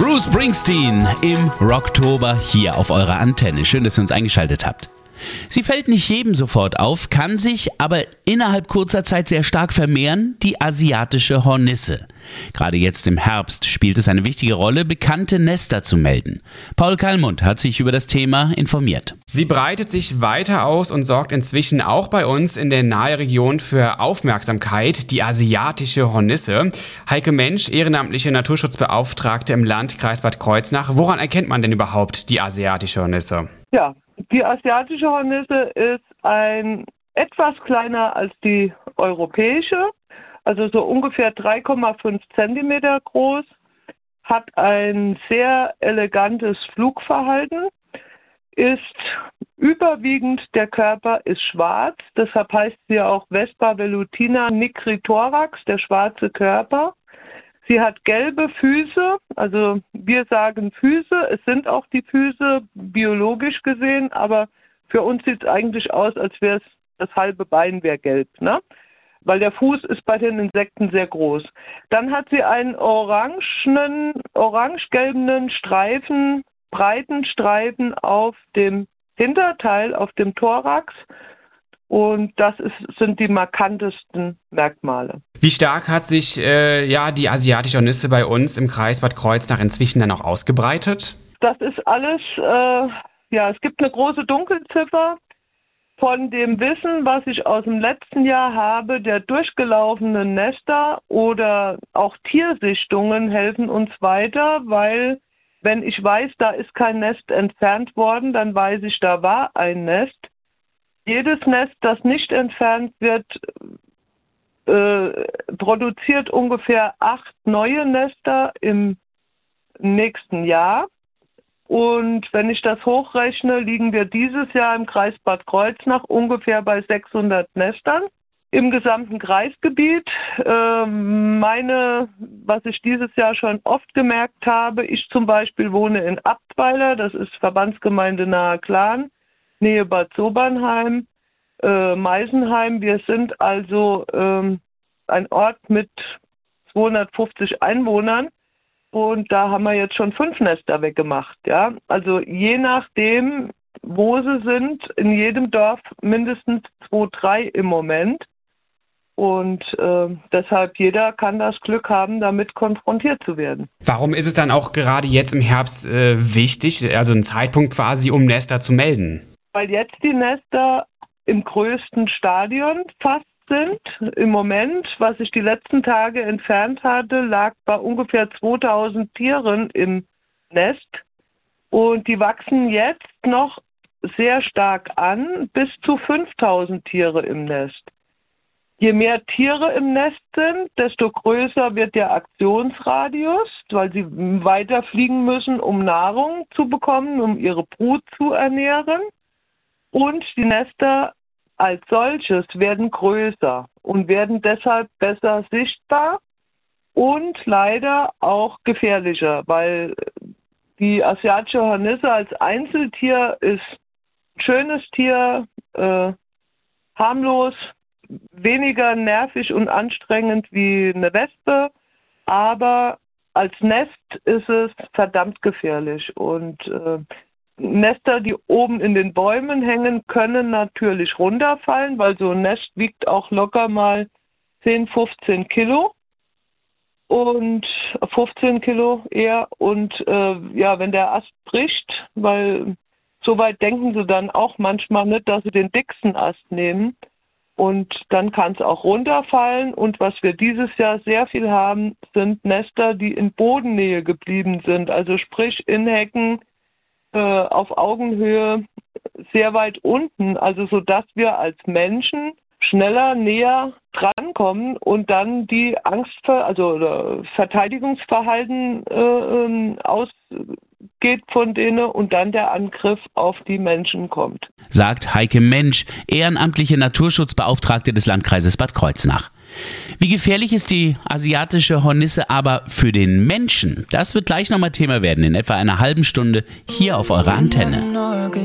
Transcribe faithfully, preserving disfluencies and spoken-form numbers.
Bruce Springsteen im Rocktober hier auf eurer Antenne. Schön, dass ihr uns eingeschaltet habt. Sie fällt nicht jedem sofort auf, kann sich aber innerhalb kurzer Zeit sehr stark vermehren, die asiatische Hornisse. Gerade jetzt im Herbst spielt es eine wichtige Rolle, bekannte Nester zu melden. Paul Kallmund hat sich über das Thema informiert. Sie breitet sich weiter aus und sorgt inzwischen auch bei uns in der Naheregion für Aufmerksamkeit, die asiatische Hornisse. Heike Mensch, ehrenamtliche Naturschutzbeauftragte im Landkreis Bad Kreuznach. Woran erkennt man denn überhaupt die asiatische Hornisse? Ja, die asiatische Hornisse ist ein etwas kleiner als die europäische, also so ungefähr drei Komma fünf Zentimeter groß, hat ein sehr elegantes Flugverhalten, ist überwiegend, der Körper ist schwarz, deshalb heißt sie auch Vespa velutina nigrithorax, der schwarze Körper. Sie hat gelbe Füße, also wir sagen Füße, es sind auch die Füße biologisch gesehen, aber für uns sieht es eigentlich aus, als wäre es das halbe Bein wäre gelb, ne? Weil der Fuß ist bei den Insekten sehr groß. Dann hat sie einen orangenen, orange-gelben Streifen, breiten Streifen auf dem Hinterteil, auf dem Thorax. Und das ist, sind die markantesten Merkmale. Wie stark hat sich äh, ja, die asiatische Hornisse bei uns im Kreis Bad Kreuznach inzwischen dann auch ausgebreitet? Das ist alles, äh, ja, es gibt eine große Dunkelziffer. Von dem Wissen, was ich aus dem letzten Jahr habe, der durchgelaufenen Nester oder auch Tiersichtungen helfen uns weiter, weil wenn ich weiß, da ist kein Nest entfernt worden, dann weiß ich, da war ein Nest. Jedes Nest, das nicht entfernt wird, äh, produziert ungefähr acht neue Nester im nächsten Jahr. Und wenn ich das hochrechne, liegen wir dieses Jahr im Kreis Bad Kreuznach ungefähr bei sechshundert Nestern im gesamten Kreisgebiet. Äh, meine, was ich dieses Jahr schon oft gemerkt habe, ich zum Beispiel wohne in Abtweiler, das ist Verbandsgemeinde Nahe Klan, Nähe Bad Sobernheim, äh, Meisenheim. Wir sind also ähm, ein Ort mit zweihundertfünfzig Einwohnern und da haben wir jetzt schon fünf Nester weggemacht. Ja? Also je nachdem, wo sie sind, in jedem Dorf mindestens zwei, drei im Moment. Und äh, deshalb jeder kann das Glück haben, damit konfrontiert zu werden. Warum ist es dann auch gerade jetzt im Herbst äh, wichtig, also ein Zeitpunkt quasi, um Nester zu melden? Weil jetzt die Nester im größten Stadion fast sind. Im Moment, was ich die letzten Tage entfernt hatte, lag bei ungefähr zweitausend Tieren im Nest. Und die wachsen jetzt noch sehr stark an, bis zu fünftausend Tiere im Nest. Je mehr Tiere im Nest sind, desto größer wird der Aktionsradius, weil sie weiter fliegen müssen, um Nahrung zu bekommen, um ihre Brut zu ernähren. Und die Nester als solches werden größer und werden deshalb besser sichtbar und leider auch gefährlicher, weil die asiatische Hornisse als Einzeltier ist ein schönes Tier, äh, harmlos, weniger nervig und anstrengend wie eine Wespe, aber als Nest ist es verdammt gefährlich. Und äh, Nester, die oben in den Bäumen hängen, können natürlich runterfallen, weil so ein Nest wiegt auch locker mal zehn, fünfzehn Kilo. Und fünfzehn Kilo eher. Und äh, ja, wenn der Ast bricht, weil so weit denken sie dann auch manchmal nicht, dass sie den dicksten Ast nehmen. Und dann kann es auch runterfallen. Und was wir dieses Jahr sehr viel haben, sind Nester, die in Bodennähe geblieben sind. Also sprich in Hecken äh, auf Augenhöhe sehr weit unten. Also sodass wir als Menschen schneller näher drankommen und dann die Angst, also oder Verteidigungsverhalten äh, ausgeht von denen und dann der Angriff auf die Menschen kommt. Sagt Heike Mensch, ehrenamtliche Naturschutzbeauftragte des Landkreises Bad Kreuznach. Wie gefährlich ist die asiatische Hornisse aber für den Menschen? Das wird gleich nochmal Thema werden, in etwa einer halben Stunde hier auf eurer Antenne.